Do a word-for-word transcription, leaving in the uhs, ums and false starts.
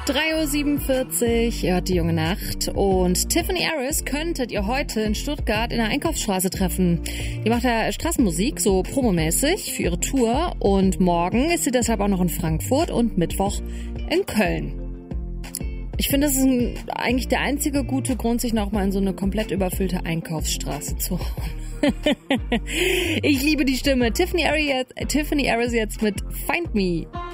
drei Uhr siebenundvierzig, ihr hört die junge Nacht und Tiffany Aris könntet ihr heute in Stuttgart in der Einkaufsstraße treffen. Die macht ja Straßenmusik, so promomäßig für ihre Tour und morgen ist sie deshalb auch noch in Frankfurt und Mittwoch in Köln. Ich finde, das ist ein, eigentlich der einzige gute Grund, sich noch mal in so eine komplett überfüllte Einkaufsstraße zu hauen. Ich liebe die Stimme. Tiffany Aris, Tiffany Aris jetzt mit Find Me.